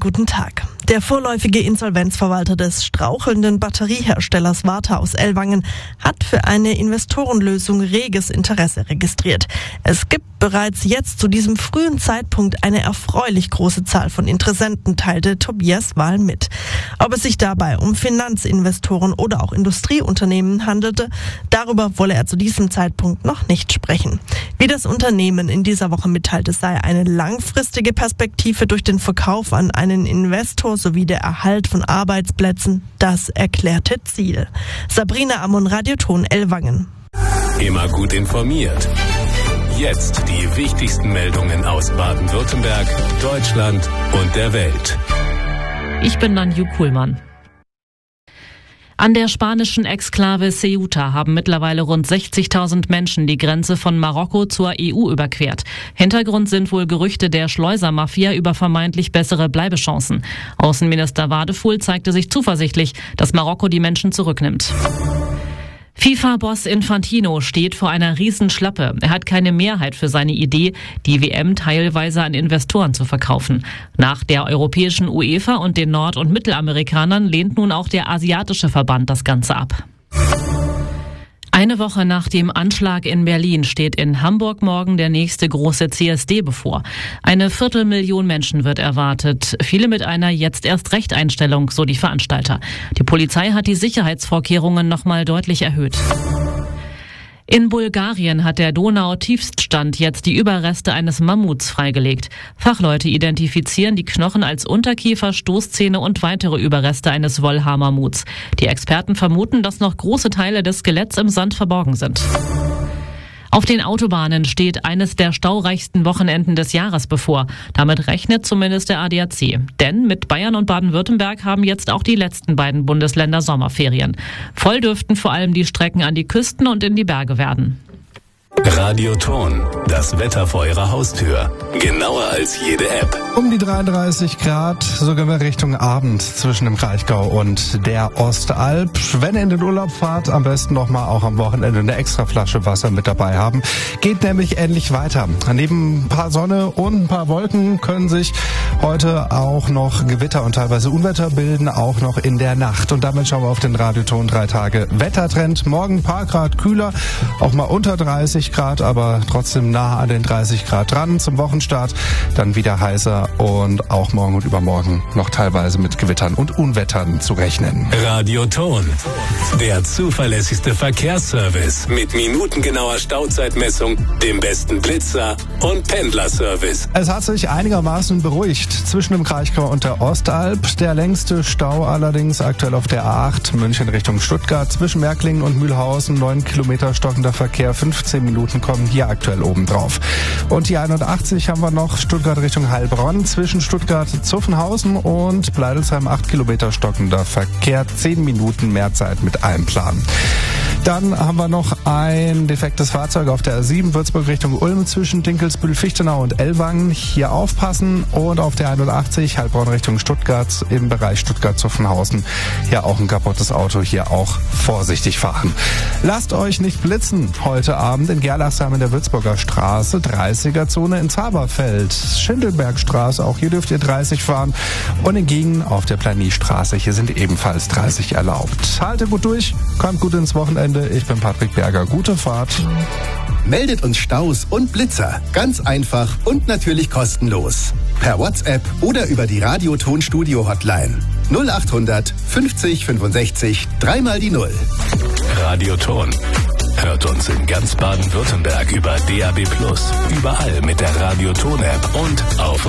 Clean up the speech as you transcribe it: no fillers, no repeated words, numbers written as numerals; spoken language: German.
guten Tag. Der vorläufige Insolvenzverwalter des strauchelnden Batterieherstellers Varta aus Ellwangen hat für eine Investorenlösung reges Interesse registriert. Es gibt bereits jetzt zu diesem frühen Zeitpunkt eine erfreulich große Zahl von Interessenten, teilte Tobias Wahl mit. Ob es sich dabei um Finanzinvestoren oder auch Industrieunternehmen handelte, darüber wolle er zu diesem Zeitpunkt noch nicht sprechen. Wie das Unternehmen in dieser Woche mitteilte, sei eine langfristige Perspektive durch den Verkauf an einen Investor sowie der Erhalt von Arbeitsplätzen das erklärte Ziel. Sabrina Ammon, Radioton Ellwangen. Immer gut informiert. Jetzt die wichtigsten Meldungen aus Baden-Württemberg, Deutschland und der Welt. Ich bin Nanju Kuhlmann. An der spanischen Exklave Ceuta haben mittlerweile rund 60.000 Menschen die Grenze von Marokko zur EU überquert. Hintergrund sind wohl Gerüchte der Schleusermafia über vermeintlich bessere Bleibechancen. Außenminister Wadefuhl zeigte sich zuversichtlich, dass Marokko die Menschen zurücknimmt. FIFA-Boss Infantino steht vor einer Riesenschlappe. Er hat keine Mehrheit für seine Idee, die WM teilweise an Investoren zu verkaufen. Nach der europäischen UEFA und den Nord- und Mittelamerikanern lehnt nun auch der asiatische Verband das Ganze ab. Eine Woche nach dem Anschlag in Berlin steht in Hamburg morgen der nächste große CSD bevor. 250.000 Menschen wird erwartet, viele mit einer Jetzt-erst-Recht-Einstellung, so die Veranstalter. Die Polizei hat die Sicherheitsvorkehrungen nochmal deutlich erhöht. In Bulgarien hat der Donau-Tiefststand jetzt die Überreste eines Mammuts freigelegt. Fachleute identifizieren die Knochen als Unterkiefer, Stoßzähne und weitere Überreste eines Wollhaar-Mammuts. Die Experten vermuten, dass noch große Teile des Skeletts im Sand verborgen sind. Auf den Autobahnen steht eines der staureichsten Wochenenden des Jahres bevor. Damit rechnet zumindest der ADAC. Denn mit Bayern und Baden-Württemberg haben jetzt auch die letzten beiden Bundesländer Sommerferien. Voll dürften vor allem die Strecken an die Küsten und in die Berge werden. Radioton, das Wetter vor Ihrer Haustür. Genauer als jede App. Um die 33 Grad, sogar mal Richtung Abend zwischen dem Kraichgau und der Ostalb. Wenn ihr in den Urlaub fahrt, am besten nochmal auch am Wochenende eine extra Flasche Wasser mit dabei haben. Geht nämlich endlich weiter. Neben ein paar Sonne und ein paar Wolken können sich heute auch noch Gewitter und teilweise Unwetter bilden, auch noch in der Nacht. Und damit schauen wir auf den Radioton 3 Tage Wettertrend. Morgen ein paar Grad kühler, auch mal unter 30 Grad, aber trotzdem nah an den 30 Grad dran. Zum Wochenstart dann wieder heißer und auch morgen und übermorgen noch teilweise mit Gewittern und Unwettern zu rechnen. Radioton, der zuverlässigste Verkehrsservice mit minutengenauer Stauzeitmessung, dem besten Blitzer und Pendlerservice. Es hat sich einigermaßen beruhigt zwischen dem Kraichgau und der Ostalb. Der längste Stau allerdings aktuell auf der A8 München Richtung Stuttgart zwischen Märklingen und Mühlhausen. 9 Kilometer stockender Verkehr, 15 Minuten kommen hier aktuell oben drauf. Und die 81 haben wir noch Stuttgart Richtung Heilbronn zwischen Stuttgart-Zuffenhausen und Bleidelsheim 8 Kilometer stockender Verkehr, 10 Minuten mehr Zeit mit einem Plan. Dann haben wir noch ein defektes Fahrzeug auf der A7 Würzburg Richtung Ulm zwischen Dinkelsbühl, Fichtenau und Ellwangen. Hier aufpassen. Und auf der 81 Heilbronn Richtung Stuttgart im Bereich Stuttgart-Zuffenhausen. Hier auch ein kaputtes Auto. Hier auch vorsichtig fahren. Lasst euch nicht blitzen heute Abend in Gerlachsheim in der Würzburger Straße. 30er-Zone in Zaberfeld. Schindelbergstraße, auch hier dürft ihr 30 fahren. Und in Giengen auf der Planie-Straße. Hier sind ebenfalls 30 erlaubt. Haltet gut durch, kommt gut ins Wochenende. Ich bin Patrick Berger. Gute Fahrt. Meldet uns Staus und Blitzer. Ganz einfach und natürlich kostenlos. Per WhatsApp oder über die Radioton-Studio-Hotline. 0800 50 65 3 mal die 0. Radioton. Hört uns in ganz Baden-Württemberg über DAB+, überall mit der Radioton-App und auf